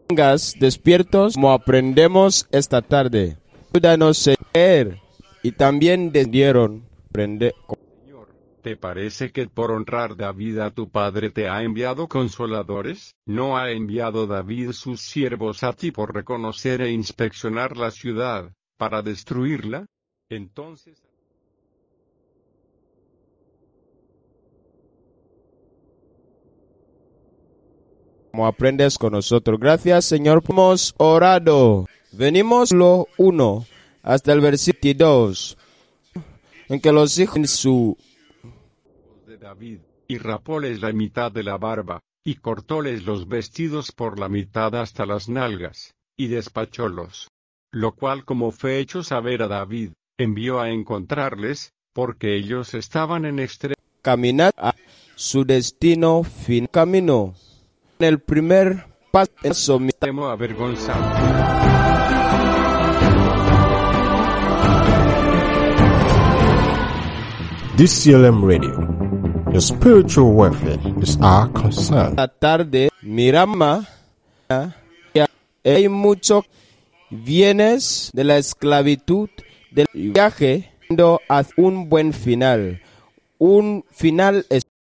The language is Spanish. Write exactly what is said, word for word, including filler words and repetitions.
Vengas despiertos como aprendemos esta tarde. Ayúdanos a leer y también debieron aprender. Señor, ¿te parece que por honrar David a tu padre te ha enviado consoladores? ¿No ha enviado David sus siervos a ti por reconocer e inspeccionar la ciudad, para destruirla? Entonces... Como aprendes con nosotros. Gracias, Señor. Hemos orado. Venimos lo uno hasta el versículo dos, en que los hijos de su de David, y rapóles la mitad de la barba, y cortóles los vestidos por la mitad hasta las nalgas, y despachólos. Lo cual, como fue hecho saber a David, envió a encontrarles, porque ellos estaban en extremo caminar a su destino fin camino. En el primer paso extremo avergonzado. D C L M Radio. Your spiritual welfare is our concern. La tarde, Mirama, hay mucho vienes de la esclavitud del viaje a un buen final. Un final es